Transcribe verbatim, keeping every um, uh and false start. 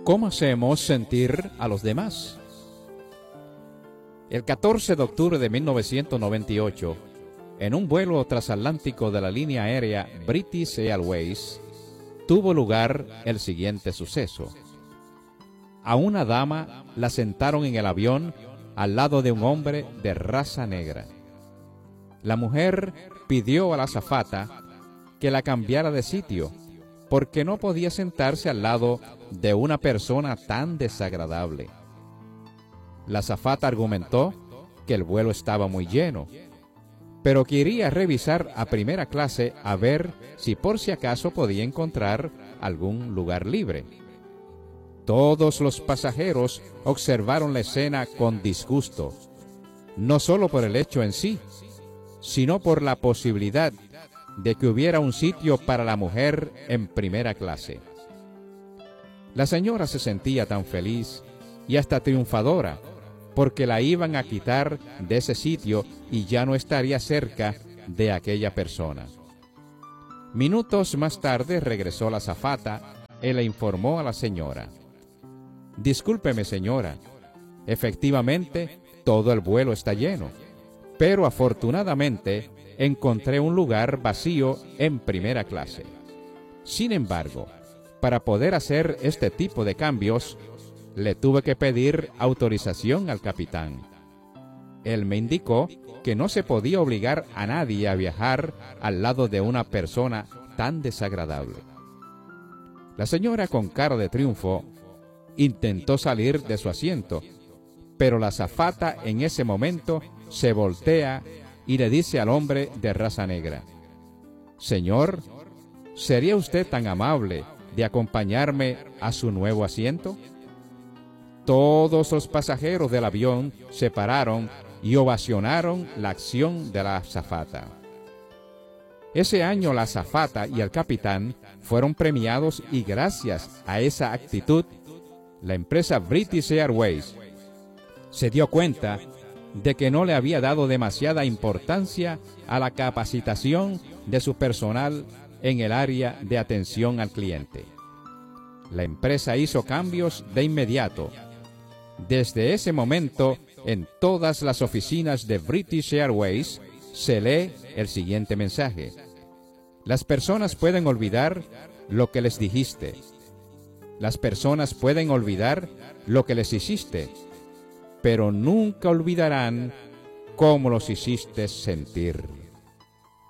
¿Cómo hacemos sentir a los demás? El catorce de octubre de mil novecientos noventa y ocho, en un vuelo transatlántico de la línea aérea British Airways, tuvo lugar el siguiente suceso. A una dama la sentaron en el avión al lado de un hombre de raza negra. La mujer pidió a la azafata que la cambiara de sitio, porque no podía sentarse al lado de una persona tan desagradable. La azafata argumentó que el vuelo estaba muy lleno, pero quería revisar a primera clase a ver si por si acaso podía encontrar algún lugar libre. Todos los pasajeros observaron la escena con disgusto, no solo por el hecho en sí, sino por la posibilidad de que hubiera un sitio para la mujer en primera clase. La señora se sentía tan feliz y hasta triunfadora, porque la iban a quitar de ese sitio y ya no estaría cerca de aquella persona. Minutos más tarde regresó la azafata y le informó a la señora: «Discúlpeme, señora, efectivamente todo el vuelo está lleno, pero afortunadamente encontré un lugar vacío en primera clase. Sin embargo, para poder hacer este tipo de cambios, le tuve que pedir autorización al capitán. Él me indicó que no se podía obligar a nadie a viajar al lado de una persona tan desagradable». La señora, con cara de triunfo, intentó salir de su asiento, pero la azafata en ese momento se voltea y le dice al hombre de raza negra: «Señor, ¿sería usted tan amable de acompañarme a su nuevo asiento?». Todos los pasajeros del avión se pararon y ovacionaron la acción de la azafata. Ese año la azafata y el capitán fueron premiados, y gracias a esa actitud, la empresa British Airways se dio cuenta de que no le había dado demasiada importancia a la capacitación de su personal en el área de atención al cliente. La empresa hizo cambios de inmediato. Desde ese momento, en todas las oficinas de British Airways se lee el siguiente mensaje: «Las personas pueden olvidar lo que les dijiste. Las personas pueden olvidar lo que les hiciste, pero nunca olvidarán cómo los hiciste sentir».